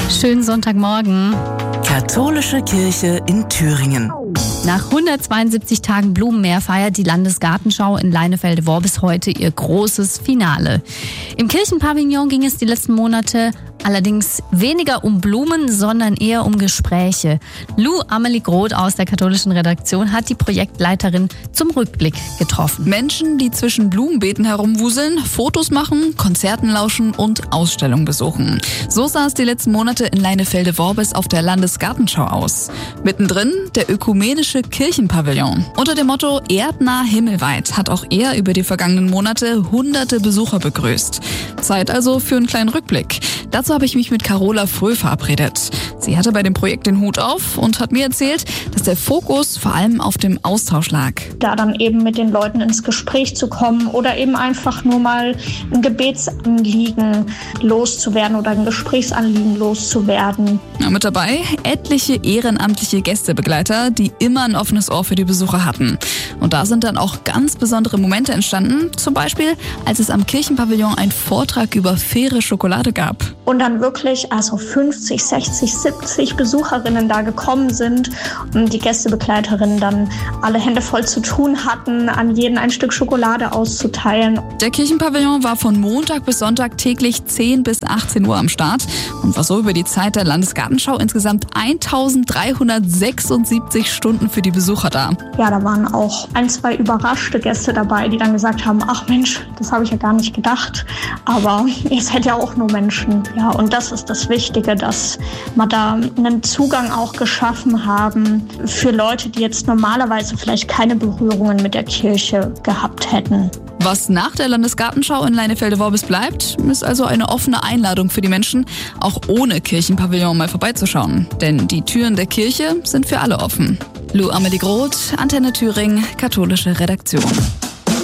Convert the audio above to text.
Schönen Sonntagmorgen. Katholische Kirche in Thüringen. Nach 172 Tagen Blumenmeer feiert die Landesgartenschau in Leinefelde-Worbis heute ihr großes Finale. Im Kirchenpavillon ging es die letzten Monate allerdings weniger um Blumen, sondern eher um Gespräche. Lou Amelie Groth aus der katholischen Redaktion hat die Projektleiterin zum Rückblick getroffen. Menschen, die zwischen Blumenbeeten herumwuseln, Fotos machen, Konzerten lauschen und Ausstellungen besuchen. So sah es die letzten Monate in Leinefelde-Worbis auf der Landesgartenschau aus. Mittendrin der ökumenische Kirchenpavillon. Unter dem Motto Erdnah himmelweit hat auch er über die vergangenen Monate hunderte Besucher begrüßt. Zeit also für einen kleinen Rückblick. Dazu habe ich mich mit Carola Fröh verabredet. Sie hatte bei dem Projekt den Hut auf und hat mir erzählt, dass der Fokus vor allem auf dem Austausch lag. Da dann eben mit den Leuten ins Gespräch zu kommen oder eben einfach nur mal ein Gebetsanliegen loszuwerden oder ein Gesprächsanliegen loszuwerden. Ja, mit dabei etliche ehrenamtliche Gästebegleiter, die immer ein offenes Ohr für die Besucher hatten. Und da sind dann auch ganz besondere Momente entstanden, zum Beispiel als es am Kirchenpavillon einen Vortrag über faire Schokolade gab. Und dann wirklich 50, 60, 70 Besucherinnen da gekommen sind und die Gästebegleiterinnen dann alle Hände voll zu tun hatten, an jeden ein Stück Schokolade auszuteilen. Der Kirchenpavillon war von Montag bis Sonntag täglich 10 bis 18 Uhr am Start und war so über die Zeit der Landesgartenschau insgesamt 1376 Stunden für die Besucher da. Ja, da waren auch 1, 2 überraschte Gäste dabei, die dann gesagt haben, ach Mensch, das habe ich ja gar nicht gedacht, aber ihr seid ja auch nur Menschen. Ja, und das ist das Wichtige, dass wir da einen Zugang auch geschaffen haben für Leute, die jetzt normalerweise vielleicht keine Berührungen mit der Kirche gehabt hätten. Was nach der Landesgartenschau in Leinefelde-Worbis bleibt, ist also eine offene Einladung für die Menschen, auch ohne Kirchenpavillon mal vorbeizuschauen. Denn die Türen der Kirche sind für alle offen. Lou Amelie Groth, Antenne Thüringen, katholische Redaktion.